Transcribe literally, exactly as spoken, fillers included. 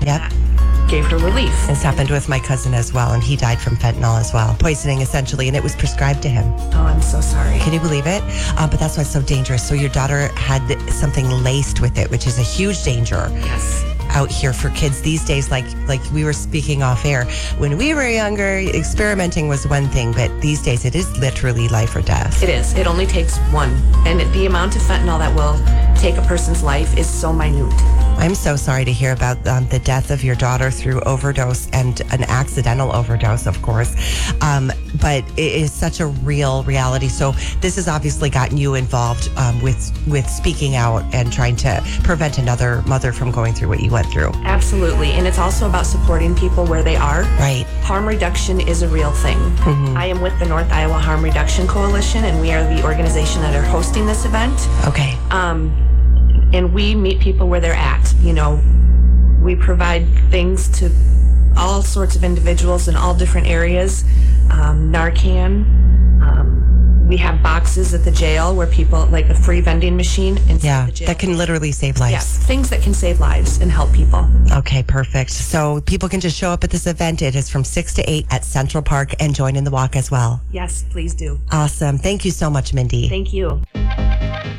Yep. That gave her relief. This happened with my cousin as well, and he died from fentanyl as well. Poisoning, essentially, and it was prescribed to him. Oh, I'm so sorry. Can you believe it? Uh, but that's why it's so dangerous. So your daughter had something laced with it, which is a huge danger. Yes. Out here for kids these days, like like we were speaking off air. When we were younger, experimenting was one thing, but these days it is literally life or death. It is. It only takes one. And the amount of fentanyl that will take a person's life is so minute. I'm so sorry to hear about um, the death of your daughter through overdose and an accidental overdose, of course. Um, but it is such a real reality. So this has obviously gotten you involved um, with with speaking out and trying to prevent another mother from going through what you went through. Absolutely. And it's also about supporting people where they are. Right. Harm reduction is a real thing. Mm-hmm. I am with the North Iowa Harm Reduction Coalition, and we are the organization that are hosting this event. Okay. Um, and we meet people where they're at. You know, we provide things to all sorts of individuals in all different areas. Um, Narcan. Um, we have boxes at the jail where people, like a free vending machine inside yeah, the jail. that can literally save lives. Yes, things that can save lives and help people. Okay, perfect. So people can just show up at this event. It is from six to eight at Central Park and join in the walk as well. Yes, please do. Awesome. Thank you so much, Mindy. Thank you.